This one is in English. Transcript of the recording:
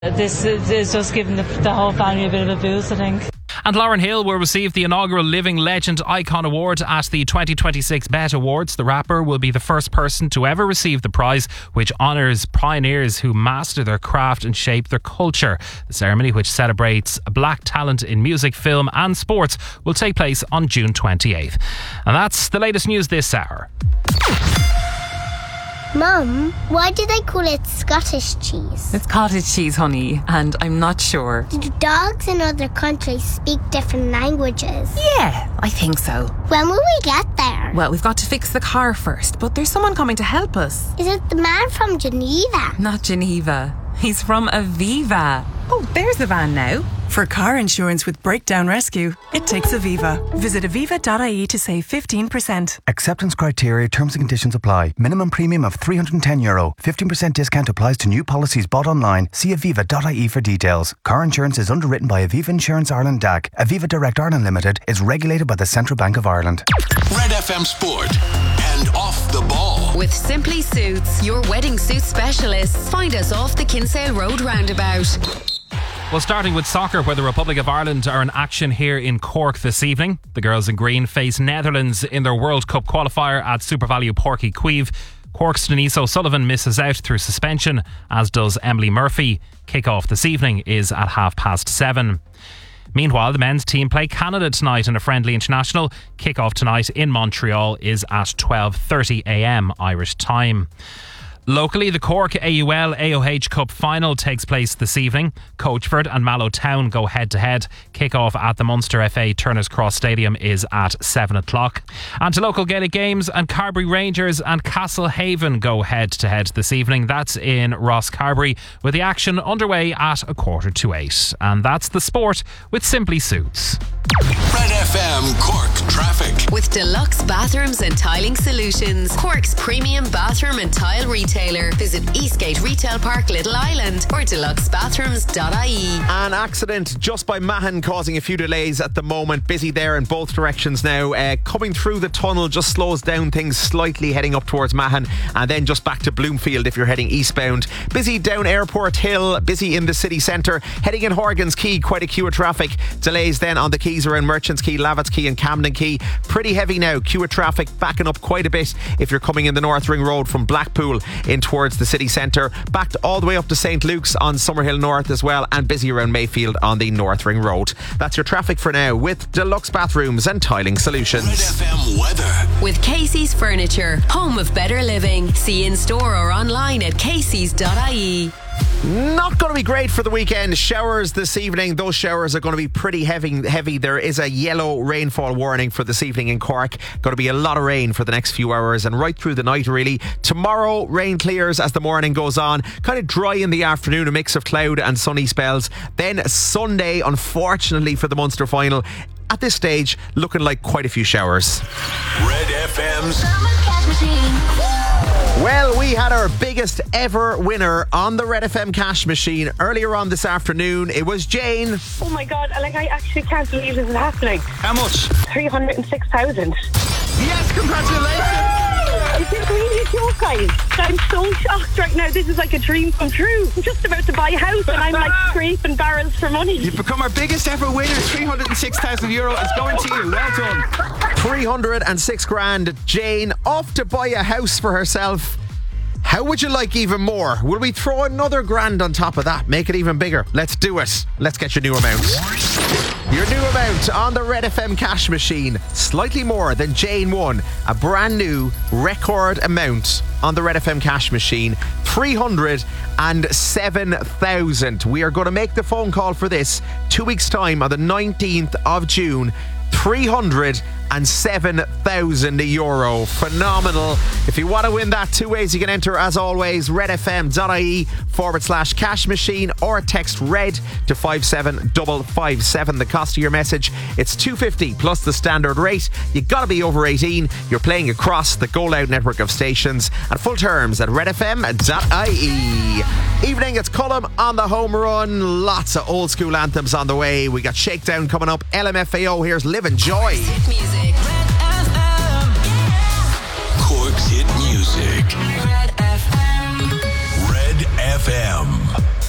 This is just giving the whole family a bit of a boost, I think. And Lauren Hill will receive the inaugural Living Legend Icon Award at the 2026 BET Awards. The rapper will be the first person to ever receive the prize, which honours pioneers who master their craft and shape their culture. The ceremony, which celebrates black talent in music, film and sports, will take place on June 28th. And that's the latest news this hour. Mum, why do they call it Scottish cheese? It's cottage cheese, honey, and I'm not sure. Do dogs in other countries speak different languages? Yeah, I think so. When will we get there? Well, we've got to fix the car first, but there's someone coming to help us. Is it the man from Geneva? Not Geneva. He's from Aviva. Oh, there's the van now. For car insurance with breakdown rescue, it takes Aviva. Visit aviva.ie to save 15%. Acceptance criteria, terms and conditions apply. Minimum premium of €310. 15% discount applies to new policies bought online. See aviva.ie for details. Car insurance is underwritten by Aviva Insurance Ireland DAC. Aviva Direct Ireland Limited is regulated by the Central Bank of Ireland. Red FM Sport and Off the Ball. With Simply Suits, your wedding suit specialists. Find us off the Kinsale Road roundabout. Well, starting with soccer, where the Republic of Ireland are in action here in Cork this evening. The girls in green face Netherlands in their World Cup qualifier at SuperValu Páirc Uí Chaoimh. Cork's Denise O'Sullivan misses out through suspension, as does Emily Murphy. Kick-off this evening is at 7:30. Meanwhile, the men's team play Canada tonight in a friendly international. Kick-off tonight in Montreal is at 12:30am Irish time. Locally, the Cork AUL AOH Cup final takes place this evening. Coachford and Mallow Town go head-to-head. Kick-off at the Munster FA Turner's Cross Stadium is at 7 o'clock. And to local Gaelic games, and Carbery Rangers and Castlehaven go head-to-head this evening. That's in Rosscarbery, with the action underway at 7:45. And that's the sport with Simply Suits. Red FM Cork traffic. With Deluxe Bathrooms and Tiling Solutions, Cork's premium bathroom and tile retailer. Visit Eastgate Retail Park, Little Island, or deluxebathrooms.ie. An accident just by Mahon causing a few delays at the moment. Busy there in both directions now. Coming through the tunnel just slows down things slightly heading up towards Mahon, and then just back to Bloomfield if you're heading eastbound. Busy down Airport Hill, busy in the city centre. Heading in Horgan's Quay, quite a queue of traffic. Delays then on the quays around Merchants Quay, Lavat's Quay and Camden Quay. Pretty heavy now. Queue of traffic backing up quite a bit if you're coming in the North Ring Road from Blackpool in towards the city centre. Backed all the way up to St Luke's on Summerhill North as well, and busy around Mayfield on the North Ring Road. That's your traffic for now with Deluxe Bathrooms and Tiling Solutions. Red FM weather. With Casey's Furniture, home of better living. See in store or online at caseys.ie. Not going to be great for the weekend. Showers this evening. Those showers are going to be pretty heavy. There is a yellow rainfall warning for this evening in Cork. Going to be a lot of rain for the next few hours and right through the night really. Tomorrow rain clears as the morning goes on. Kind of dry in the afternoon, a mix of cloud and sunny spells. Then Sunday, unfortunately for the Munster final, at this stage looking like quite a few showers. Red FM's Well, we had our biggest ever winner on the Red FM cash machine earlier on this afternoon. It was Jane. Oh my God, I actually can't believe this is happening. How much? 306,000. Yes, congratulations. Is this really a joke, guys? I'm so shocked right now. This is like a dream come true. I'm just about to buy a house and I'm like scraping barrels for money. You've become our biggest ever winner. €306,000 is going to you. Well done. 306 grand. Jane off to buy a house for herself. How would you like even more? Will we throw another grand on top of that? Make it even bigger. Let's do it. Let's get your new amount. Your new amount on the Red FM cash machine. Slightly more than Jane won. A brand new record amount on the Red FM cash machine. 307,000. We are going to make the phone call for this 2 weeks' time on the 19th of June. 307,000 euro. Phenomenal. If you want to win that, two ways you can enter as always. redfm.ie/cash machine or text RED to 57557. The cost of your message, it's $2.50 plus the standard rate. You got to be over 18. You're playing across the Go Loud network of stations, and full terms at redfm.ie. Evening, it's Cullum on the home run. Lots of old school anthems on the way. We got Shakedown coming up. LMFAO, here's Live and Joy. Hit music. Cork's hit music. Red FM.